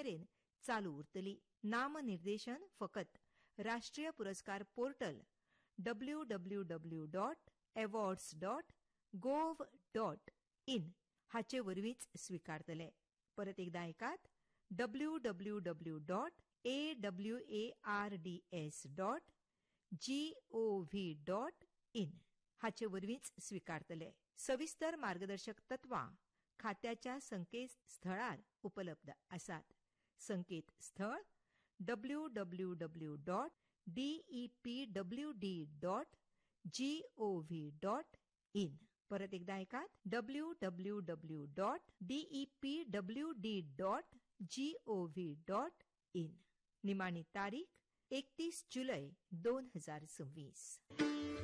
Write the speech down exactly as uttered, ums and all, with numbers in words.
मेरेन चालू उरतली. नामनिर्देशन फकत राष्ट्रीय पुरस्कार portal W W W dot awards dot gov dot in हाचे वरवींच स्वीकारतले. परत एकदा ऐकात W W W dot A W A R D S dot G O V dot in हाचे वरवींच स्वीकारतले. सविस्तर मार्गदर्शक तत्वां खात्याच्या संकेतस्थळार उपलब्ध आसात. संकेतस्थळ W W W dot DEP W D dot G O V dot in. परत एकदा ऐकात W W W dot DEP W D dot G O V dot in. निमाणी तारीख एकतीस जुलै दोन हजार सव्वीस.